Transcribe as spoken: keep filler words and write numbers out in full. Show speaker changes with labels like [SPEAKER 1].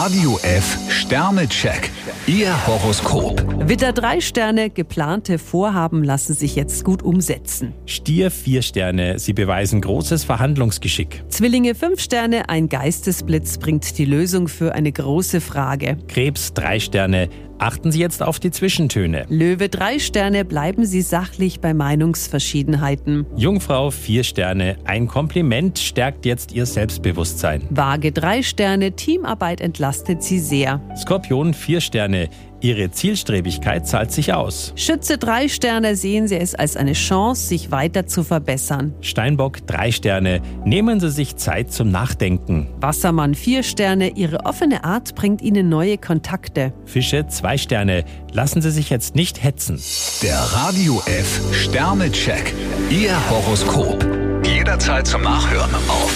[SPEAKER 1] Radio F Sternecheck. Ihr Horoskop.
[SPEAKER 2] Widder drei Sterne, geplante Vorhaben lassen sich jetzt gut umsetzen.
[SPEAKER 3] Stier vier Sterne, Sie beweisen großes Verhandlungsgeschick.
[SPEAKER 2] Zwillinge fünf Sterne, ein Geistesblitz bringt die Lösung für eine große Frage.
[SPEAKER 3] Krebs drei Sterne, achten Sie jetzt auf die Zwischentöne.
[SPEAKER 2] Löwe drei Sterne, bleiben Sie sachlich bei Meinungsverschiedenheiten.
[SPEAKER 3] Jungfrau vier Sterne, ein Kompliment stärkt jetzt Ihr Selbstbewusstsein.
[SPEAKER 2] Waage drei Sterne, Teamarbeit entlastet Sie sehr.
[SPEAKER 3] Skorpion vier Sterne, Ihre Zielstrebigkeit zahlt sich aus.
[SPEAKER 2] Schütze drei Sterne, sehen Sie es als eine Chance, sich weiter zu verbessern.
[SPEAKER 3] Steinbock drei Sterne, nehmen Sie sich Zeit zum Nachdenken.
[SPEAKER 2] Wassermann vier Sterne, Ihre offene Art bringt Ihnen neue Kontakte.
[SPEAKER 3] Fische zwei Sterne, lassen Sie sich jetzt nicht hetzen.
[SPEAKER 1] Der Radio F Sternecheck. Ihr Horoskop. Jederzeit zum Nachhören auf